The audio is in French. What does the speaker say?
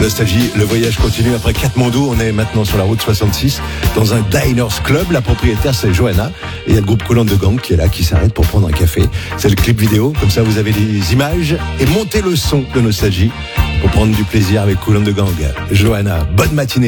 Nostalgie, le voyage continue. Après Katmandou, on est maintenant sur la route 66 dans un Diners Club. La propriétaire, c'est Johanna. Et il y a le groupe Kool and the Gang qui est là, qui s'arrête pour prendre un café. C'est le clip vidéo. Comme ça, vous avez des images et montez le son de Nostalgie pour prendre du plaisir avec Kool and the Gang. Johanna, bonne matinée.